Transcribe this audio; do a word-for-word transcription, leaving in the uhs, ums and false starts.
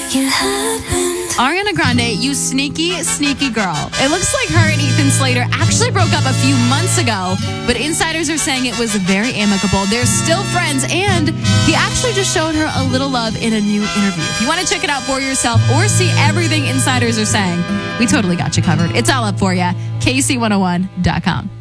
it happened. Ariana Grande, you sneaky, sneaky girl. It looks like her and Ethan Slater actually broke up a few months ago, but insiders are saying it was very amicable. They're still friends, and he actually just showed her a little love in a new interview. If you want to check it out for yourself or see everything insiders are saying, we totally got you covered. It's all up for you. K C one oh one dot com.